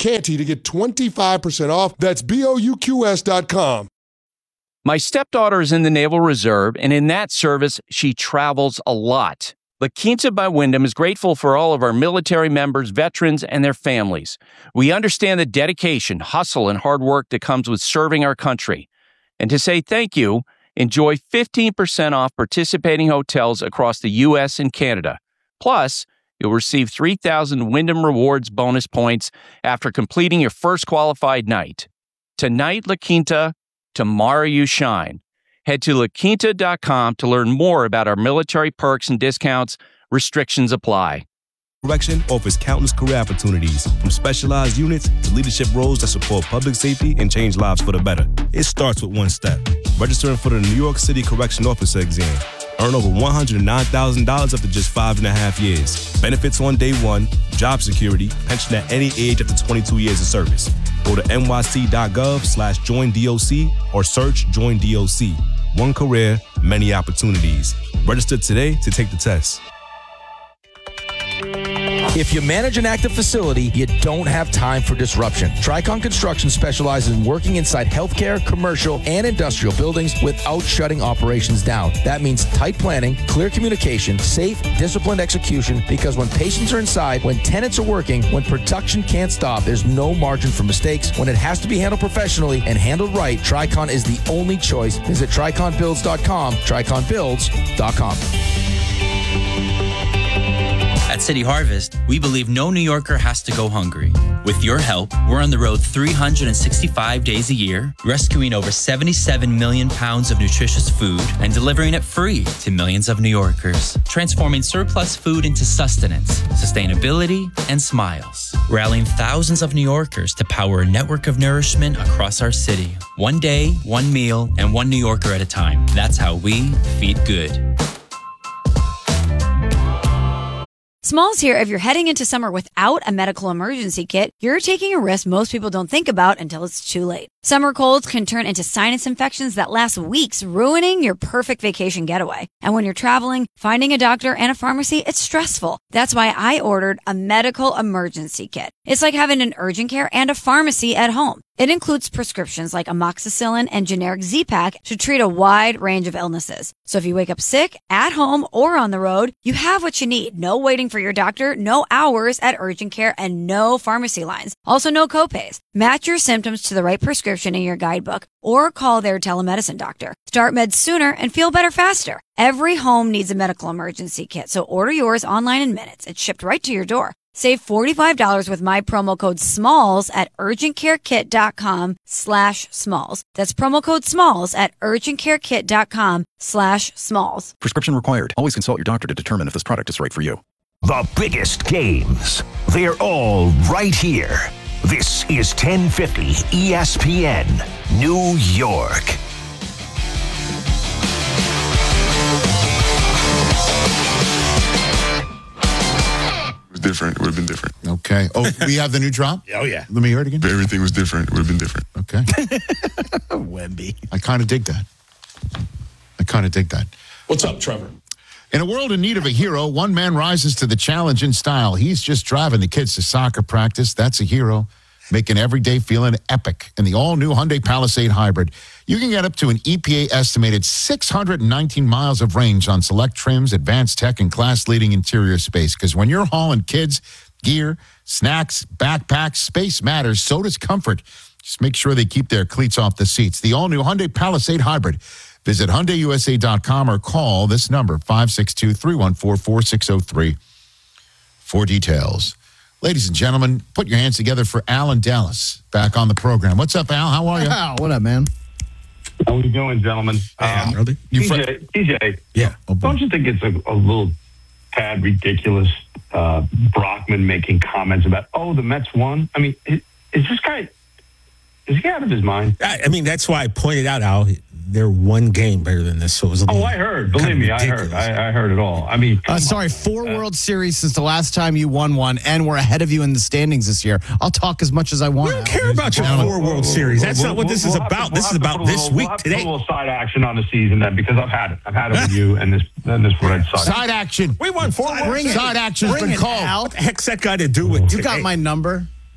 Canty to get 25% off. That's BOUQS.com. My stepdaughter is in the Naval Reserve, and in that service, she travels a lot. La Quinta by Wyndham is grateful for all of our military members, veterans, and their families. We understand the dedication, hustle, and hard work that comes with serving our country. And to say thank you, enjoy 15% off participating hotels across the U.S. and Canada. Plus, you'll receive 3,000 Wyndham Rewards bonus points after completing your first qualified night. Tonight, La Quinta. Tomorrow you shine. Head to laquinta.com to learn more about our military perks and discounts. Restrictions apply. Correction offers countless career opportunities, from specialized units to leadership roles that support public safety and change lives for the better. It starts with one step: registering for the New York City Correction Officer exam. Earn over $109,000 after just 5.5 years. Benefits on day one, job security, pension at any age up to 22 years of service. Go to nyc.gov/joinDOC or search Join DOC. One career, many opportunities. Register today to take the test. If you manage an active facility, you don't have time for disruption. Tricon Construction specializes in working inside healthcare, commercial, and industrial buildings without shutting operations down. That means tight planning, clear communication, safe, disciplined execution, because when patients are inside, when tenants are working, when production can't stop, there's no margin for mistakes. When it has to be handled professionally and handled right, Tricon is the only choice. Visit TriconBuilds.com, TriconBuilds.com. At City Harvest, we believe no New Yorker has to go hungry. With your help, we're on the road 365 days a year, rescuing over 77 million pounds of nutritious food and delivering it free to millions of New Yorkers, transforming surplus food into sustenance, sustainability, and smiles, rallying thousands of New Yorkers to power a network of nourishment across our city. One day, one meal, and one New Yorker at a time. That's how we feed good. Smalls here. If you're heading into summer without a medical emergency kit, you're taking a risk most people don't think about until it's too late. Summer colds can turn into sinus infections that last weeks, ruining your perfect vacation getaway. And when you're traveling, finding a doctor and a pharmacy, it's stressful. That's why I ordered a medical emergency kit. It's like having an urgent care and a pharmacy at home. It includes prescriptions like amoxicillin and generic Z-Pak to treat a wide range of illnesses. So if you wake up sick, at home, or on the road, you have what you need. No waiting for your doctor, no hours at urgent care, and no pharmacy lines. Also, no copays. Match your symptoms to the right prescription in your guidebook or call their telemedicine doctor. Start meds sooner and feel better faster. Every home needs a medical emergency kit, so order yours online in minutes. It's shipped right to your door. Save $45 with my promo code SMALLS at urgentcarekit.com/smalls. That's promo code SMALLS at urgentcarekit.com/smalls. Prescription required. Always consult your doctor to determine if this product is right for you. The biggest games. They're all right here. This is 1050 ESPN, New York. Different. It would have been different. Okay. Oh, we have the new drop? Oh, yeah. Let me hear it again. If everything was different, it would have been different. Okay. Wemby. I kind of dig that. What's up, Trevor? In a world in need of a hero, one man rises to the challenge in style. He's just driving the kids to soccer practice. That's a hero, making every day feeling epic in the all-new Hyundai Palisade Hybrid. You can get up to an EPA-estimated 619 miles of range on select trims, advanced tech, and class-leading interior space. Because when you're hauling kids, gear, snacks, backpacks, space matters, so does comfort. Just make sure they keep their cleats off the seats. The all-new Hyundai Palisade Hybrid. Visit HyundaiUSA.com or call this number, 562-314-4603, for details. Ladies and gentlemen, put your hands together for Alan Dallas back on the program. What's up, Al? How are you? Al, what up, man? How you doing, gentlemen? TJ, yeah. Don't you think it's a little tad ridiculous, Brockman making comments about, the Mets won? I mean, is this guy, is he out of his mind? I mean, that's why I pointed out, Al, they're one game better than this. So it was I heard. Believe me, I heard. I heard it all. I mean, 4 World Series since the last time you won one, and we're ahead of you in the standings this year. I'll talk as much as I want. We don't care about your 4 World Series. That's not what this is about. This is about this week today. A little side action on the season then, because I've had it. I've had it with you and this Red Sox. Side action. We won 4 World Series. Side action's been called. What the heck's that got to do with You got my number.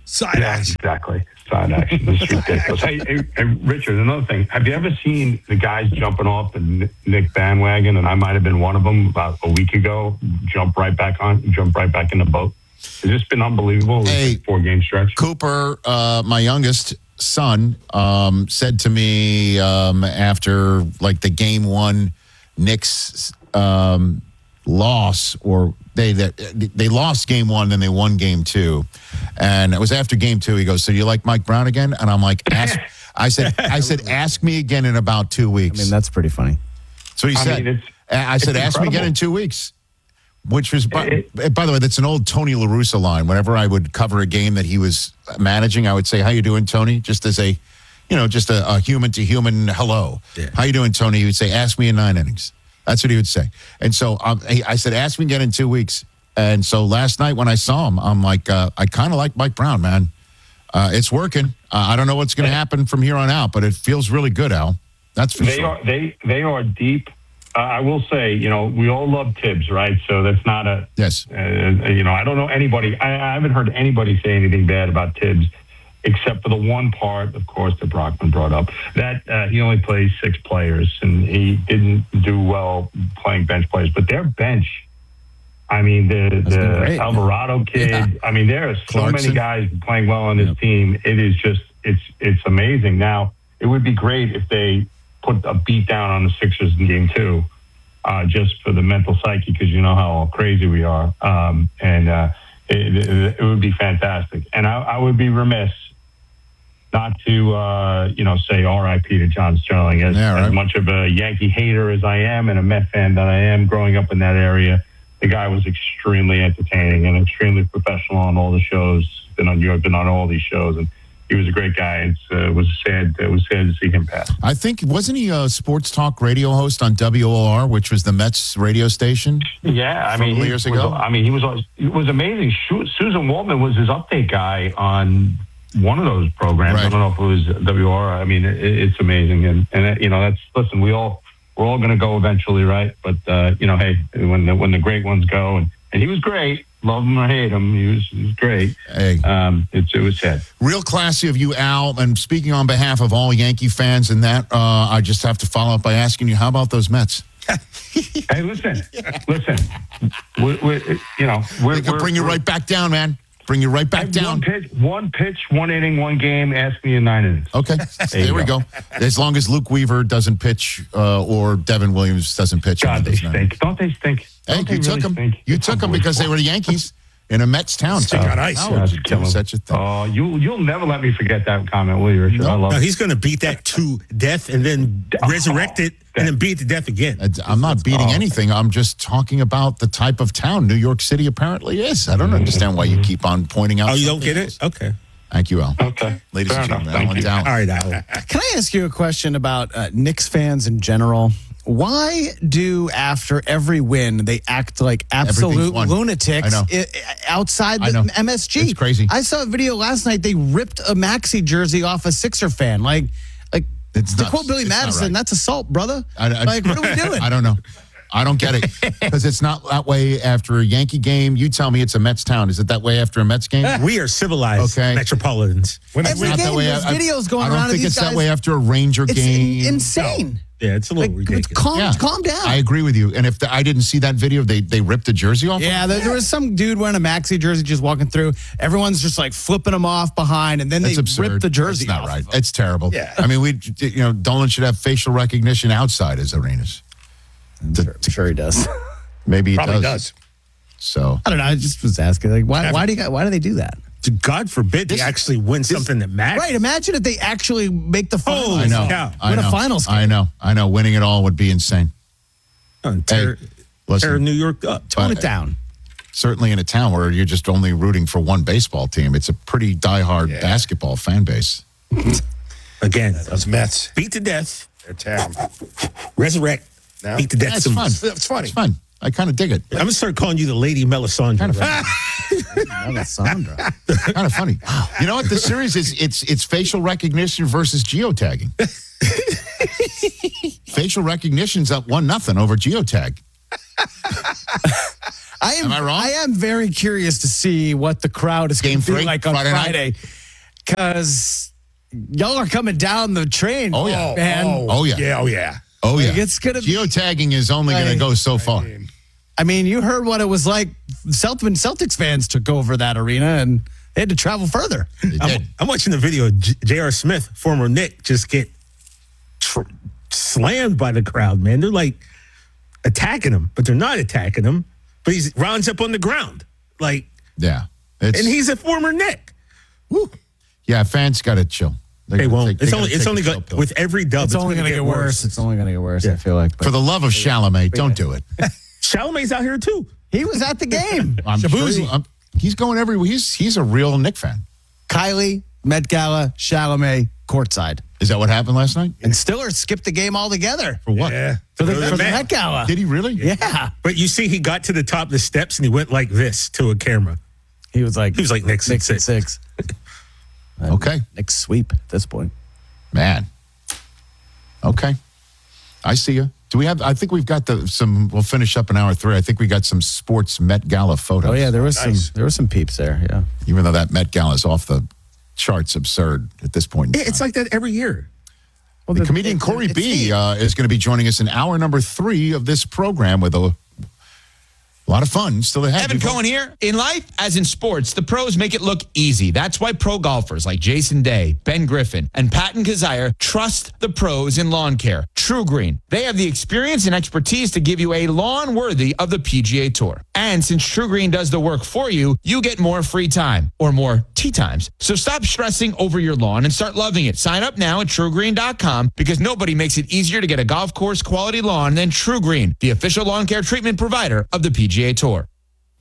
Side action. Exactly. Side action. It's ridiculous. Hey, Richard, another thing. Have you ever seen the guys jumping off the Nick bandwagon, and I might have been one of them about a week ago, jump right back in the boat? Has this been unbelievable? Hey, 4-game stretch. Cooper, my youngest son, said to me after like the game one Knicks loss, or they lost game one, then they won game two, and it was after game two. He goes, "So you like Mike Brown again?" And I'm like, I said, ask me again in about 2 weeks. I mean, that's pretty funny. So he said, I said, ask me again in 2 weeks. Which was, by the way, that's an old Tony La Russa line. Whenever I would cover a game that he was managing, I would say, "How you doing, Tony?" Just as a, just a human to human hello. Yeah. "How you doing, Tony?" He would say, "Ask me in 9 innings." That's what he would say. And so I said, "Ask me again in 2 weeks." And so last night when I saw him, I'm like, I kind of like Mike Brown, man. It's working. I don't know what's going to happen from here on out, but it feels really good, Al. That's for sure. They are deep. I will say, we all love Tibbs, right? So that's not a... Yes. I don't know anybody. I haven't heard anybody say anything bad about Tibbs, except for the one part, of course, that Brockman brought up, that he only plays 6 players, and he didn't do well playing bench players. But their bench, I mean, the Alvarado kid, yeah. I mean, there are so many guys playing well on this team. It is just, it's amazing. Now, it would be great if they put a beat down on the Sixers in game 2, just for the mental psyche, because you know how crazy we are. It would be fantastic. And I would be remiss not to, say R.I.P. to John Sterling. As much of a Yankee hater as I am and a Met fan that I am, growing up in that area, the guy was extremely entertaining and extremely professional on all the shows. Been on all these shows, and he was a great guy. It was sad to see him pass. I think, wasn't he a sports talk radio host on WOR, which was the Mets radio station? Yeah, years ago. It was amazing. Susan Waldman was his update guy on one of those programs. Right. I don't know if it was WOR. I mean, it's amazing, and that's, listen. We're all going to go eventually, right? But hey, when the great ones go, and he was great. Love him or hate him, he was great. Hey. It was sad. Real classy of you, Al. And speaking on behalf of all Yankee fans and that, I just have to follow up by asking you, how about those Mets? Hey, listen. We're bring you right back down, man. Bring you right back down. One pitch, 1 inning, 1 game. Ask me in 9 innings. Okay, there we go. As long as Luke Weaver doesn't pitch or Devin Williams doesn't pitch. God, they stink. Don't they stink? Hey, you took them. You took them because they were the Yankees in a Mets town. Stick on ice. How would you do such a thing? Oh, you'll never let me forget that comment, will you, Richard? I love it. He's going to beat that to death and then resurrect it and then beat it to death again. I'm not beating anything. I'm just talking about the type of town New York City apparently is. I don't understand why you keep on pointing out. Oh, you don't get it? Okay. Thank you, Al. Okay. Ladies and gentlemen, Alan Down. All right, Al. Can I ask you a question about Knicks fans in general? Why do after every win they act like absolute lunatics outside the MSG? It's crazy. I saw a video last night. They ripped a Maxey jersey off a Sixer fan. To quote Billy Madison, that's assault, brother. What are we doing? I don't know. I don't get it because it's not that way after a Yankee game. You tell me it's a Mets town. Is it that way after a Mets game? We are civilized Metropolitans. Every game, there's videos going around. I don't think it's that way after a Ranger game. It's insane. No. Yeah, it's a little ridiculous. Calm down. I agree with you. And if I didn't see that video, they ripped the jersey off. Yeah, there was some dude wearing a Maxey jersey just walking through. Everyone's just like flipping him off behind, and then they ripped the jersey off. That's not right. It's terrible. Yeah. I mean, Dolan should have facial recognition outside his arenas. I'm sure he does. Maybe he probably does. So I don't know. I just was asking, why do they do that? God forbid they actually win something that matters. Right. Imagine if they actually make the finals. I know. Win a finals game. I know. Winning it all would be insane. Tear New York up. Tone it down. Certainly in a town where you're just only rooting for one baseball team. It's a pretty diehard basketball fan base. Again, those Mets. Beat to death. They're terrible. Resurrect. No? Beat to death. It's fun. It's funny. It's fun. I kind of dig it. I'm going to start calling you the Lady Melisandre. Kind of right? Melisandre. Kind of funny. You know what? The series is it's facial recognition versus geotagging. Facial recognition's up 1-0 over geotag. Am I wrong? I am very curious to see what the crowd is going to be like on Friday. Because y'all are coming down the train. Oh, yeah. Man. Oh, yeah. Yeah, oh, yeah. Oh, yeah. It's going to be. Geotagging is only going to go so far. I mean, you heard what it was like. Celtics fans took over that arena and they had to travel further. I'm watching the video of J.R. Smith, former Knick, just get slammed by the crowd, man. They're like attacking him, but they're not attacking him. But he rounds up on the ground. Yeah. And he's a former Knick. Woo. Yeah, fans got to chill. They won't. It's only with every dub. It's only going to get worse. It's only going to get worse, I feel like. For the love of Chalamet, don't do it. Chalamet's out here, too. He was at the game. I'm sure he's going everywhere. He's a real Knick fan. Kylie, Met Gala, Chalamet, courtside. Is that what happened last night? And Stiller skipped the game altogether. For what? Yeah. For the Met Gala. Did he really? Yeah. But you see, he got to the top of the steps and he went like this to a camera. He was like Knicks at 6. Okay. Knicks sweep at this point. Man. Okay. I see you. I think we've got we'll finish up in hour 3. I think we got some sports Met Gala photos. Oh, yeah, there were some peeps there, yeah. Even though that Met Gala is off the charts absurd at this point. It's like that every year. Well, the comedian Corey B is going to be joining us in hour number 3 of this program with a lot of fun still ahead. Evan Cohen here. In life, as in sports, the pros make it look easy. That's why pro golfers like Jason Day, Ben Griffin, and Patton Kazire trust the pros in lawn care. True Green. They have the experience and expertise to give you a lawn worthy of the PGA Tour. And since True Green does the work for you, you get more free time or more tee times. So stop stressing over your lawn and start loving it. Sign up now at TrueGreen.com because nobody makes it easier to get a golf course quality lawn than True Green, the official lawn care treatment provider of the PGA Tour.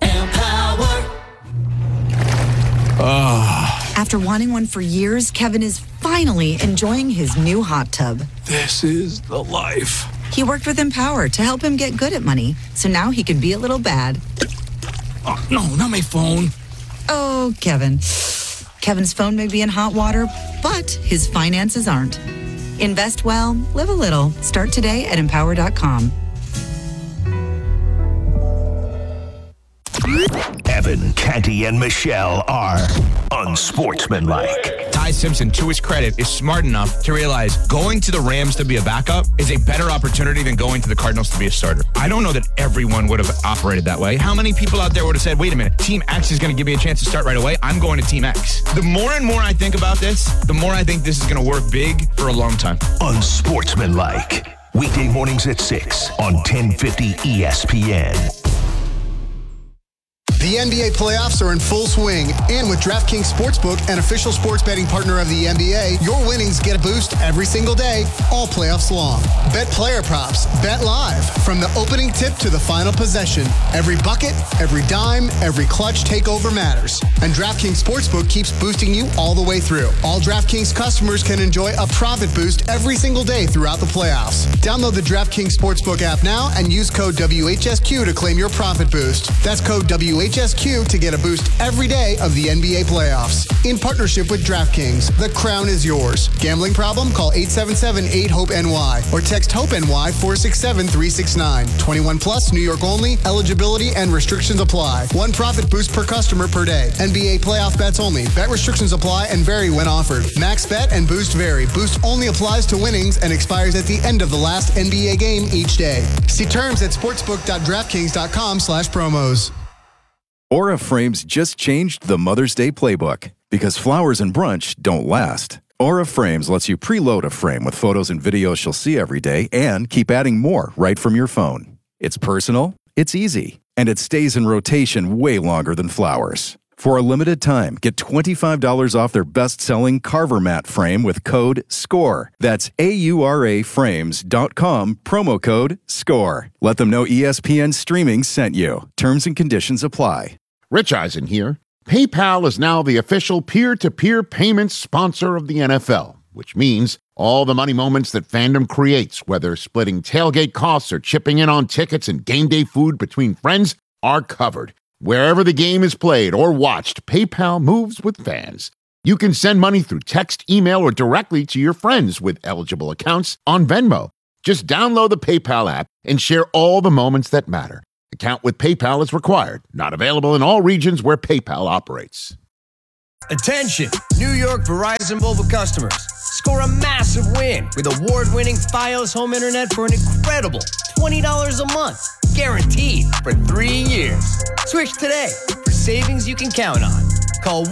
After wanting one for years, Kevin is finally enjoying his new hot tub. This is the life. He worked with Empower to help him get good at money, so now he can be a little bad. Oh, no, not my phone. Oh, Kevin. Kevin's phone may be in hot water, but his finances aren't. Invest well, live a little. Start today at Empower.com. Evan, Canty, and Michelle are unsportsmanlike. Ty Simpson, to his credit, is smart enough to realize going to the Rams to be a backup is a better opportunity than going to the Cardinals to be a starter. I don't know that everyone would have operated that way. How many people out there would have said, wait a minute, Team X is going to give me a chance to start right away. I'm going to Team X. The more and more I think about this, the more I think this is going to work big for a long time. Unsportsmanlike. Weekday mornings at 6 on 1050 ESPN. The NBA playoffs are in full swing, and with DraftKings Sportsbook, an official sports betting partner of the NBA, your winnings get a boost every single day, all playoffs long. Bet player props, bet live, from the opening tip to the final possession. Every bucket, every dime, every clutch takeover matters. And DraftKings Sportsbook keeps boosting you all the way through. All DraftKings customers can enjoy a profit boost every single day throughout the playoffs. Download the DraftKings Sportsbook app now and use code WHSQ to claim your profit boost. That's code WHSQ to get a boost every day of the NBA playoffs. In partnership with DraftKings, the crown is yours. Gambling problem? Call 877-8-HOPE-NY or text HOPE-NY 467-369. 21 plus, New York only. Eligibility and restrictions apply. One profit boost per customer per day. NBA playoff bets only. Bet restrictions apply and vary when offered. Max bet and boost vary. Boost only applies to winnings and expires at the end of the last NBA game each day. See terms at sportsbook.draftkings.com/promos. Aura Frames just changed the Mother's Day playbook because flowers and brunch don't last. Aura Frames lets you preload a frame with photos and videos she'll see every day and keep adding more right from your phone. It's personal, it's easy, and it stays in rotation way longer than flowers. For a limited time, get $25 off their best-selling Carver Mat frame with code SCORE. That's AURAFrames.com, promo code SCORE. Let them know ESPN Streaming sent you. Terms and conditions apply. Rich Eisen here. PayPal is now the official peer-to-peer payments sponsor of the NFL, which means all the money moments that fandom creates, whether splitting tailgate costs or chipping in on tickets and game day food between friends, are covered. Wherever the game is played or watched, PayPal moves with fans. You can send money through text, email, or directly to your friends with eligible accounts on Venmo. Just download the PayPal app and share all the moments that matter. Account with PayPal is required. Not available in all regions where PayPal operates. Attention, New York Verizon Mobile customers. Score a massive win with award-winning Fios home internet for an incredible $20 a month. Guaranteed for 3 years. Switch today for savings you can count on. Call